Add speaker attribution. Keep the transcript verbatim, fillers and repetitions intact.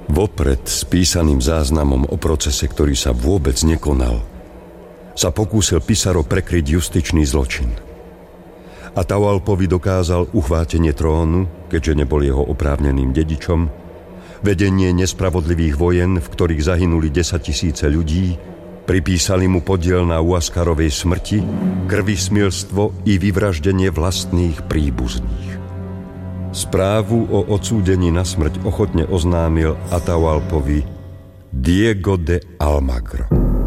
Speaker 1: Vopred spísaným záznamom o procese, ktorý sa vôbec nekonal, sa pokúsil Pizarro prekryť justičný zločin. Atahualpovi dokázal uchvátenie trónu, keďže nebol jeho oprávneným dedičom, vedenie nespravodlivých vojen, v ktorých zahynuli desaťtisíce ľudí, pripísali mu podiel na Huascarovej smrti, krvismilstvo i vyvraždenie vlastných príbuzných. Správu o odsúdení na smrť ochotne oznámil Atahualpovi Diego de Almagro.